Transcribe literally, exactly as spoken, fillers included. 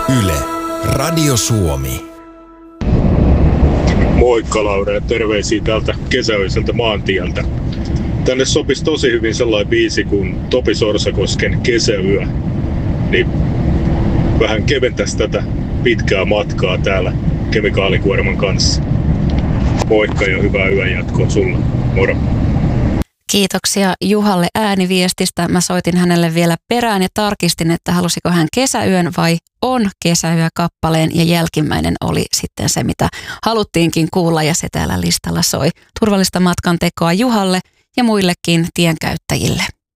Yle, Radio Suomi. Moikka Laura ja terveisiä täältä kesäöiseltä maantieltä. Tänne sopisi tosi hyvin sellainen biisi kuin Topi Sorsakosken Kesäyö. Niin vähän keventäisi tätä pitkää matkaa täällä kemikaalikuorman kanssa. Moikka ja hyvää yön jatkoa sulle. Moro. Kiitoksia Juhalle ääniviestistä. Mä soitin hänelle vielä perään ja tarkistin, että halusiko hän Kesäyön vai On Kesäyö -kappaleen, ja jälkimmäinen oli sitten se, mitä haluttiinkin kuulla, ja se täällä listalla soi. Turvallista matkantekoa Juhalle ja muillekin tienkäyttäjille.